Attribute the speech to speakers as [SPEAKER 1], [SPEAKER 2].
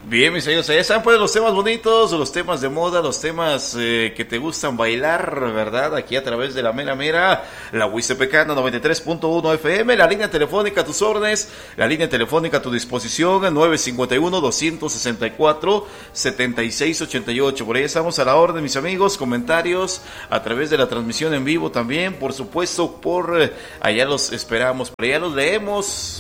[SPEAKER 1] Bien, mis amigos, allá están pues los temas bonitos, los temas de moda, los temas que te gustan bailar, ¿verdad? Aquí a través de la mera mera, la Huistepecana 93.1 FM, la línea telefónica a tus órdenes, la línea telefónica a tu disposición, 951-264-7688. Por ahí estamos a la orden, mis amigos, comentarios a través de la transmisión en vivo también, por supuesto, por allá los esperamos, por allá los leemos.